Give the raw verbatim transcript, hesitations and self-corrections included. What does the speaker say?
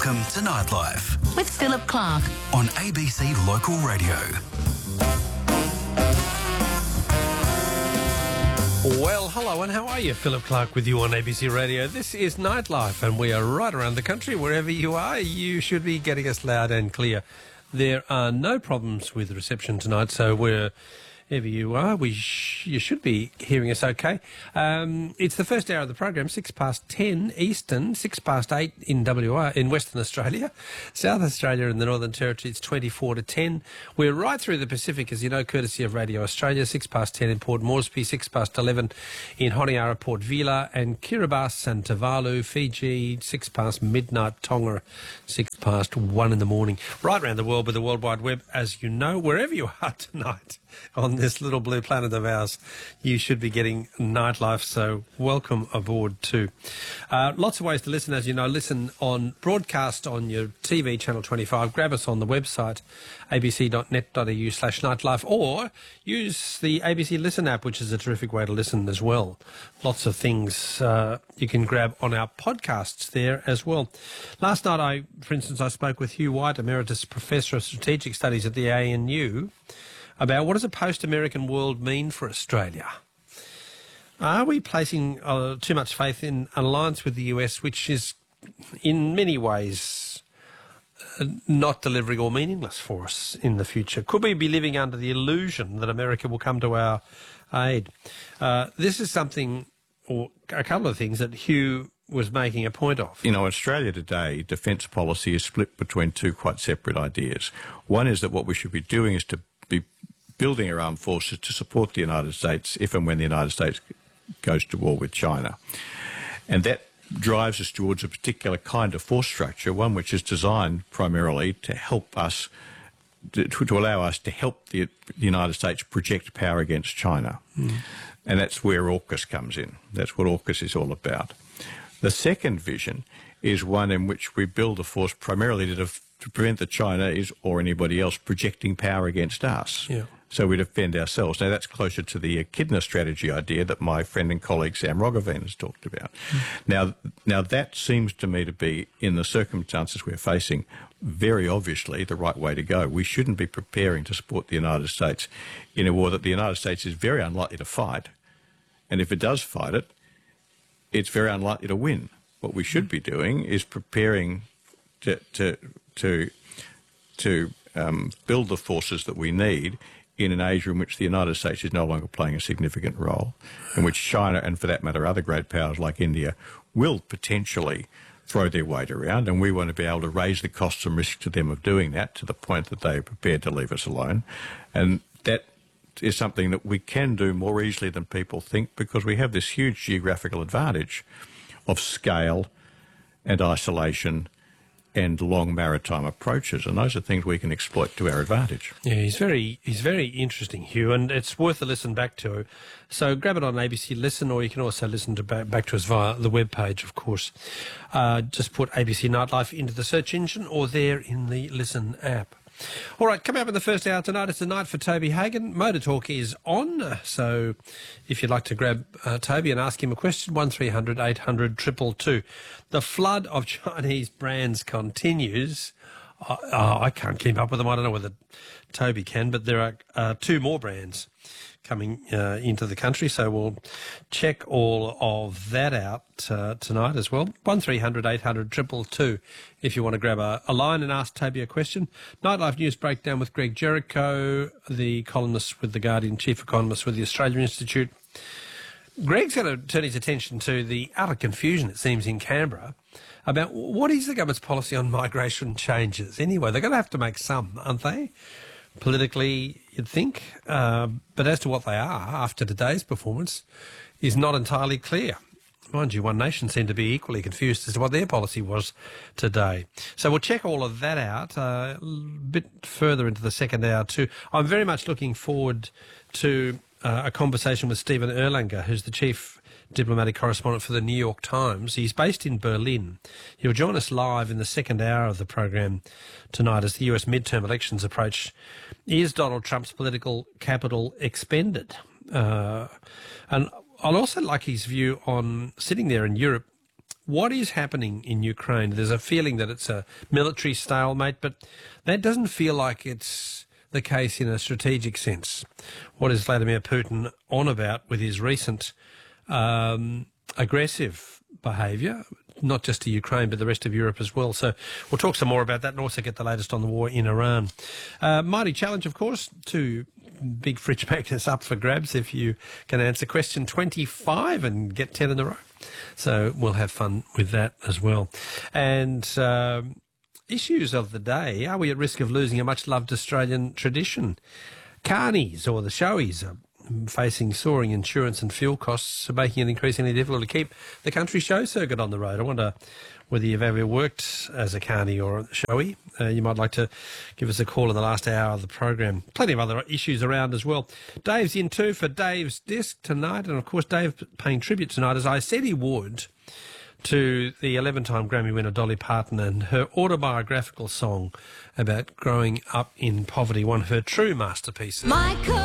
Welcome to Nightlife with Philip Clark on A B C Local Radio. Well, hello and how are you? Philip Clark with you on A B C Radio. This is Nightlife and we are right around the country. Wherever you are, you should be getting us loud and clear. There are no problems with reception tonight, so wherever you are, we sh- you should be hearing us okay. Um, it's the first hour of the program, six past ten Eastern, six past eight in W A, in Western Australia. South Australia and the Northern Territory, it's twenty-four to ten. We're right through the Pacific, as you know, courtesy of Radio Australia, six past ten in Port Moresby, six past eleven in Honiara, Port Vila, and Kiribati and Tuvalu, Fiji, six past midnight Tonga, six past one in the morning. Right around the world with the World Wide Web, as you know, wherever you are tonight on this little blue planet of ours, you should be getting Nightlife, so welcome aboard too. Uh, lots of ways to listen, as you know. Listen on broadcast on your T V, Channel twenty-five. Grab us on the website, abc.net.au slash nightlife, or use the A B C Listen app, which is a terrific way to listen as well. Lots of things uh, you can grab on our podcasts there as well. Last night, I, for instance, I spoke with Hugh White, Emeritus Professor of Strategic Studies at the A N U, about what does a post-American world mean for Australia? Are we placing uh, too much faith in an alliance with the U S, which is in many ways uh, not delivering or meaningless for us in the future? Could we be living under the illusion that America will come to our aid? Uh, this is something, or a couple of things that Hugh was making a point of. You know, Australia today, defence policy is split between two quite separate ideas. One is that what we should be doing is to be building our armed forces to support the United States if and when the United States goes to war with China. And that drives us towards a particular kind of force structure, one which is designed primarily to help us, to, to allow us to help the, the United States project power against China. Mm. And that's where AUKUS comes in. That's what AUKUS is all about. The second vision is one in which we build a force primarily to, def- to prevent that China is or anybody else projecting power against us. Yeah. So we defend ourselves. Now, that's closer to the Echidna strategy idea that my friend and colleague Sam Roggeveen has talked about. Mm. Now, now, that seems to me to be, in the circumstances we're facing, very obviously the right way to go. We shouldn't be preparing to support the United States in a war that the United States is very unlikely to fight. And if it does fight it, it's very unlikely to win. What we should be doing is preparing to to to, to um, build the forces that we need in an age in which the United States is no longer playing a significant role, in which China and, for that matter, other great powers like India will potentially throw their weight around, and we want to be able to raise the costs and risk to them of doing that to the point that they are prepared to leave us alone. And that is something that we can do more easily than people think, because we have this huge geographical advantage of scale and isolation and long maritime approaches, and those are things we can exploit to our advantage. Yeah, he's very he's very interesting, Hugh, and it's worth a listen back to. So grab it on A B C Listen, or you can also listen to back, back to us via the webpage, of course. Uh, just put A B C Nightlife into the search engine or there in the Listen app. All right, coming up in the first hour tonight, it's the night for Toby Hagen. Motor Talk is on, so if you'd like to grab uh, Toby and ask him a question, one three hundred eight hundred two two two. The flood of Chinese brands continues. Uh, oh, I can't keep up with them. I don't know whether Toby can, but there are uh, two more brands coming uh, into the country, so we'll check all of that out uh, tonight as well. one three hundred eight hundred two two two if you want to grab a, a line and ask Toby a question. Nightlife News Breakdown with Greg Jericho, the columnist with The Guardian, chief economist with the Australian Institute. Greg's going to turn his attention to the utter confusion, it seems, in Canberra about what is the government's policy on migration changes. Anyway, they're going to have to make some, aren't they? Politically, you'd think, uh, but as to what they are after today's performance is not entirely clear. Mind you, One Nation seemed to be equally confused as to what their policy was today. So we'll check all of that out uh, a bit further into the second hour too. I'm very much looking forward to uh, a conversation with Stephen Erlanger, who's the chief diplomatic correspondent for the New York Times. He's based in Berlin. He'll join us live in the second hour of the program tonight as the U S midterm elections approach. Is Donald Trump's political capital expended? Uh, and I'll also like his view on sitting there in Europe what is happening in Ukraine? There's a feeling that it's a military stalemate, but that doesn't feel like it's the case in a strategic sense. What is Vladimir Putin on about with his recent um, aggressive behaviour, not just to Ukraine but the rest of Europe as well? So we'll talk some more about that and also get the latest on the war in Iran. Uh, mighty challenge, of course, to big fridge magnets up for grabs if you can answer question twenty-five and get ten in a row. So we'll have fun with that as well. And um, issues of the day: are we at risk of losing a much-loved Australian tradition? Carnies, or the showies, are facing soaring insurance and fuel costs, are making it increasingly difficult to keep the country show circuit on the road. I wonder whether you've ever worked as a carny or a showy. Uh, you might like to give us a call in the last hour of the program. Plenty of other issues around as well. Dave's in too for Dave's Disc tonight, and of course Dave paying tribute tonight, as I said he would, to the eleven-time Grammy winner Dolly Parton and her autobiographical song about growing up in poverty, one of her true masterpieces. Michael.